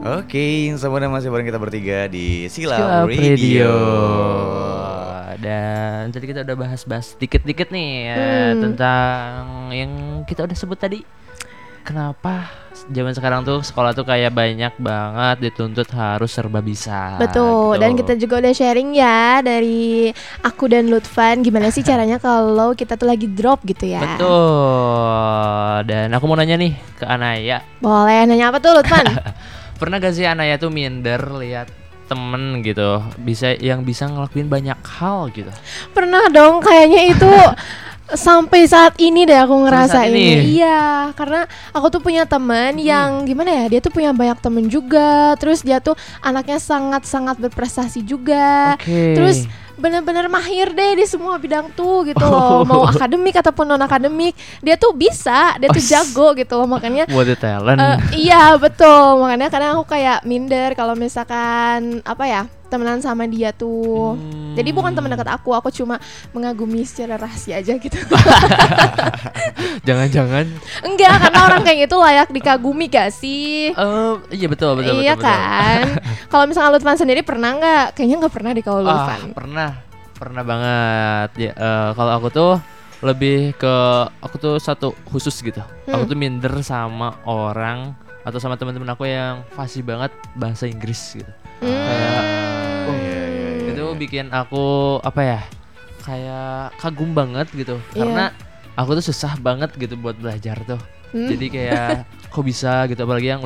Oke, semuanya masih bareng kita bertiga di Silap Silap Radio. Radio. Dan tadi kita udah bahas-bahas dikit-dikit nih tentang yang kita udah sebut tadi. Kenapa zaman sekarang tuh sekolah tuh kayak banyak banget dituntut harus serba bisa. Betul, gitu. dan kita juga udah sharing ya dari aku dan Lutfan gimana sih caranya kalau kita tuh lagi drop gitu ya. Betul. Dan aku mau nanya nih ke Anaya. Boleh nanya apa tuh Lutfan? Pernah gak sih Anaya tuh minder lihat temen gitu yang bisa ngelakuin banyak hal gitu? Pernah dong, kayaknya itu sampai saat ini deh aku ngerasa Sampai saat ini. Iya, karena aku tuh punya teman yang gimana ya, dia tuh punya banyak temen juga. Terus dia tuh anaknya sangat-sangat berprestasi juga. Oke. Terus benar-benar mahir deh di semua bidang tuh gitu loh. Mau akademik ataupun non akademik, dia tuh bisa, dia tuh jago gitu loh. Makanya What a talent. iya betul, makanya kadang aku kayak minder kalau misalkan apa ya, temenan sama dia tuh. Jadi bukan teman dekat aku cuma mengagumi secara rahasia aja gitu. Jangan-jangan. Enggak, karena orang kayak gitu layak dikagumi gak sih? Iya betul. Iya kan. Kalau misalnya Lutfan sendiri pernah nggak? Kayaknya nggak pernah deh kalau Lutfan. Pernah banget. Ya, kalau aku tuh lebih ke aku tuh satu khusus gitu. Aku tuh minder sama orang atau sama teman-teman aku yang fasih banget bahasa Inggris gitu. Itu bikin aku apa ya? Kayak kagum banget gitu. Karena aku tuh susah banget gitu buat belajar tuh. Jadi kayak kok bisa gitu, apalagi yang